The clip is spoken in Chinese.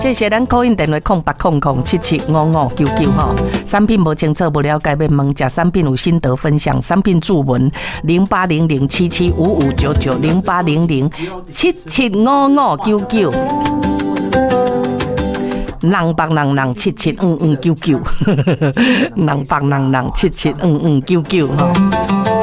这是咱call in电话0800775599哈。产品无清楚不了解，要问食产品有心得分享，产品注文08007755990800775599。人帮人人775599，人帮人人775599哈。